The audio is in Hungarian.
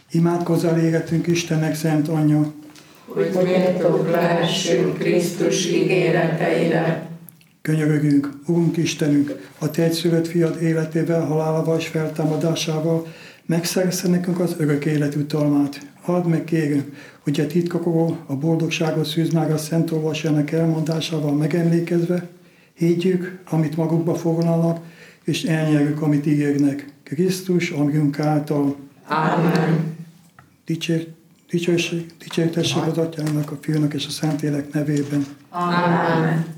Imádkozzál égetünk Istennek szent anyja, hogy méltók lehessünk Krisztus ígéreteire. Könyörögünk, Urunk Istenünk, a Te egyszülött fiad életével, halálával és feltámadásával megszerezze nekünk az örök élet jutalmát. Add meg, kérünk, hogy a titkokról a boldogságot szűz meg a Szent Olvasójának elmondásával megemlékezve, higgyük, amit magukba foglalnak, és elnyerjük, amit ígérnek. Krisztus, amunk által. Amen. Dicsőítessék az Atyának, a Fiúnak és a Szentlélek nevében. Amen.